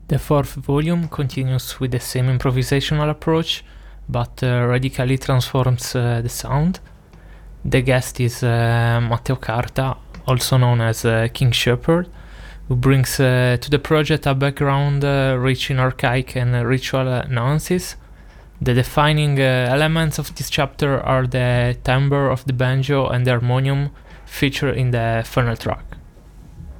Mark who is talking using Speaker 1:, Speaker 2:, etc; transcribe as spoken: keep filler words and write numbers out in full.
Speaker 1: The fourth volume continues with the same improvisational approach, but uh, radically transforms uh, the sound. The guest is uh, Matteo Carta, also known as uh, King Shepherd, who brings uh, to the project a background uh, rich in archaic and ritual uh, nuances. The defining uh, elements of this chapter are the timbre of the banjo and the harmonium featured in the final track.